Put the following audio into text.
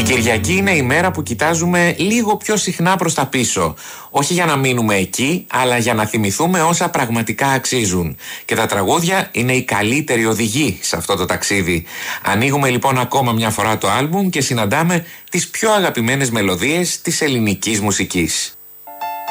Κυριακή είναι η μέρα που κοιτάζουμε λίγο πιο συχνά προς τα πίσω. Όχι για να μείνουμε εκεί, αλλά για να θυμηθούμε όσα πραγματικά αξίζουν. Και τα τραγούδια είναι οι καλύτεροι οδηγοί σε αυτό το ταξίδι. Ανοίγουμε λοιπόν ακόμα μια φορά το άλμπουμ και συναντάμε τις πιο αγαπημένες μελωδίες της ελληνικής μουσικής.